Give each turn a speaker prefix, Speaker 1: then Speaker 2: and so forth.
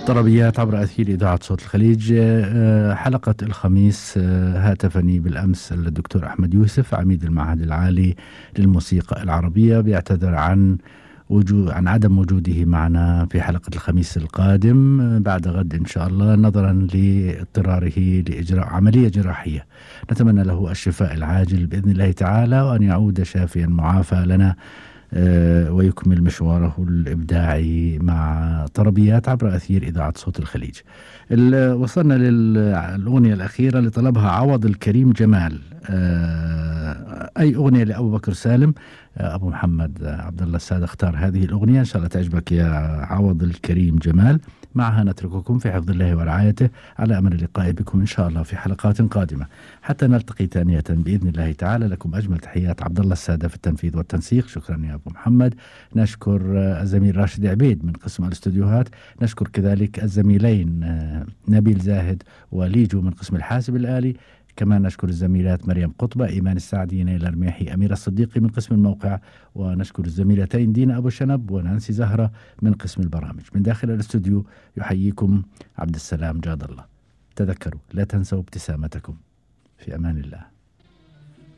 Speaker 1: طربيات عبر أثير إذاعة صوت الخليج. حلقة الخميس هاتفني بالأمس الدكتور أحمد يوسف عميد المعهد العالي للموسيقى العربية، بيعتذر عن عدم وجوده معنا في حلقة الخميس القادم بعد غد إن شاء الله، نظرا لاضطراره لإجراء عملية جراحية. نتمنى له الشفاء العاجل بإذن الله تعالى، وأن يعود شافيا معافى لنا ويكمل مشواره الإبداعي مع طربيات عبر أثير إذاعة صوت الخليج. وصلنا للأغنية الأخيرة اللي طلبها عوض الكريم جمال. أي أغنية لأبو بكر سالم. أبو محمد عبد الله السادة اختار هذه الأغنية، إن شاء الله تعجبك يا عوض الكريم جمال. معها نترككم في حفظ الله ورعايته، على أمل اللقاء بكم إن شاء الله في حلقات قادمة حتى نلتقي ثانية بإذن الله تعالى. لكم أجمل تحيات عبد الله السادة في التنفيذ والتنسيق. شكرا يا أبو محمد. نشكر الزميل راشد عبيد من قسم الاستوديوهات. نشكر كذلك الزميلين نبيل زاهد وليجو من قسم الحاسب الآلي. كمان نشكر الزميلات مريم قطبة، إيمان السعدي، نيلة الرميحي، أميرة الصديقي من قسم الموقع. ونشكر الزميلتين دينا أبو شنب ونانسي زهرة من قسم البرامج. من داخل الاستوديو يحييكم عبد السلام جاد الله. تذكروا لا تنسوا ابتسامتكم. في أمان الله.